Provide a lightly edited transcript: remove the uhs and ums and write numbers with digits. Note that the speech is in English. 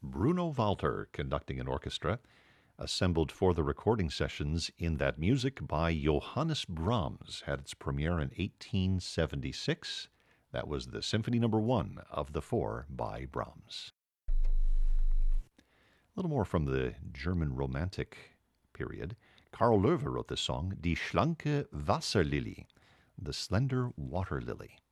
Bruno Walter conducting an orchestra assembled for the recording sessions in that music by Johannes Brahms had its premiere in 1876. That was the Symphony Number 1 of the 4 by Brahms. A little more from the German Romantic period. Karl Löwe wrote this song, Die schlanke Wasserlilie, the slender water lily.